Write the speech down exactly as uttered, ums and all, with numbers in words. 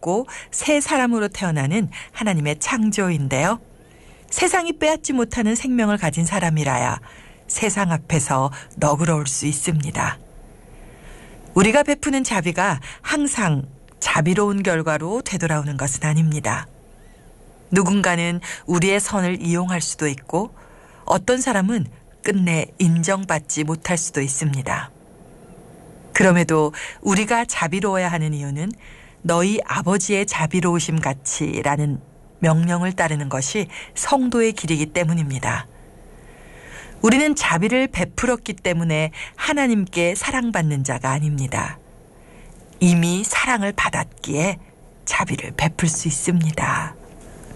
얻고 새 사람으로 태어나는 하나님의 창조인데요. 세상이 빼앗지 못하는 생명을 가진 사람이라야 세상 앞에서 너그러울 수 있습니다. 우리가 베푸는 자비가 항상 자비로운 결과로 되돌아오는 것은 아닙니다. 누군가는 우리의 선을 이용할 수도 있고 어떤 사람은 끝내 인정받지 못할 수도 있습니다. 그럼에도 우리가 자비로워야 하는 이유는 너희 아버지의 자비로우심 같이라는 명령을 따르는 것이 성도의 길이기 때문입니다. 우리는 자비를 베풀었기 때문에 하나님께 사랑받는 자가 아닙니다. 이미 사랑을 받았기에 자비를 베풀 수 있습니다.